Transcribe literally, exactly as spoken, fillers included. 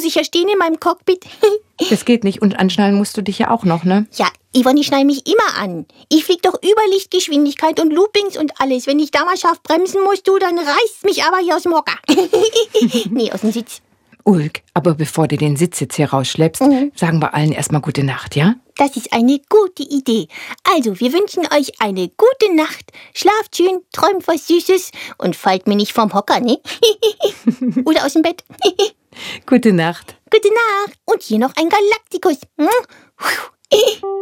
sicher stehen in meinem Cockpit. Das geht nicht. Und anschnallen musst du dich ja auch noch, ne? Ja, Yvonne, ich schnall mich immer an. Ich flieg doch über Lichtgeschwindigkeit und Loopings und alles. Wenn ich da mal scharf bremsen muss, du, dann reißt mich aber hier aus dem Hocker. Nee, aus dem Sitz. Ulk, aber bevor du den Sitz jetzt hier rausschleppst, mhm. sagen wir allen erstmal gute Nacht, ja? Das ist eine gute Idee. Also, wir wünschen euch eine gute Nacht. Schlaft schön, träumt was Süßes und fallt mir nicht vom Hocker, ne? Oder aus dem Bett. Gute Nacht. Gute Nacht. Und hier noch ein Galaktikus.